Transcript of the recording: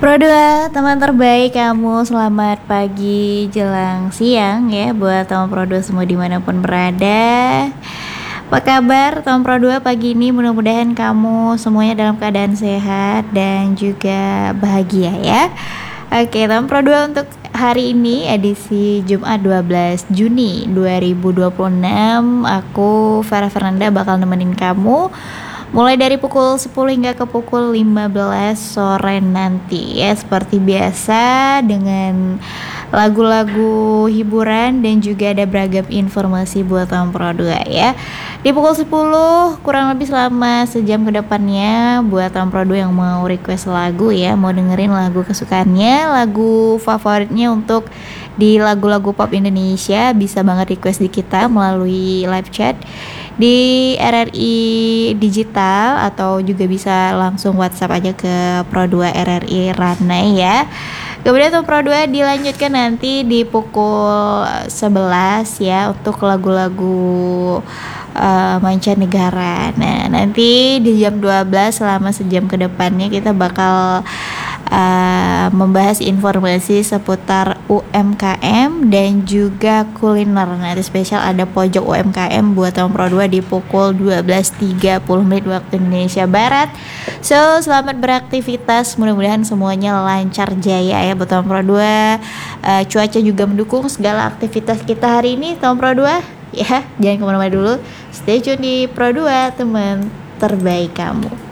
Pro 2, teman terbaik kamu, selamat pagi jelang siang ya buat teman Pro 2 semua dimanapun berada. Apa kabar teman Pro 2 pagi ini? Mudah-mudahan kamu semuanya dalam keadaan sehat dan juga bahagia ya. Oke teman Pro 2, untuk hari ini edisi Jumat 12 Juni 2026, aku Farah Fernanda bakal nemenin kamu mulai dari pukul 10 hingga ke pukul 15 sore nanti ya, seperti biasa dengan lagu-lagu hiburan dan juga ada beragam informasi buat teman Pro 2 ya. Di pukul 10 kurang lebih selama sejam ke depannya buat teman Pro 2 yang mau request lagu ya, mau dengerin lagu kesukaannya, lagu favoritnya untuk di lagu-lagu pop Indonesia, bisa banget request di kita melalui live chat di RRI Digital atau juga bisa langsung WhatsApp aja ke Pro 2 RRI Ranai ya. Kemudian untuk Pro 2 dilanjutkan nanti di pukul 11 ya untuk lagu-lagu mancanegara. Nah, nanti di jam 12 selama sejam ke depannya kita bakal membahas informasi seputar UMKM dan juga kuliner. Nanti spesial ada pojok UMKM buat teman Pro 2 di pukul 12.30 menit waktu Indonesia Barat. So, selamat beraktivitas, mudah-mudahan semuanya lancar jaya ya buat teman Pro 2. Cuaca juga mendukung segala aktivitas kita hari ini teman Pro 2 ya. Jangan kemana-mana dulu, stay tune di Pro 2, teman terbaik kamu.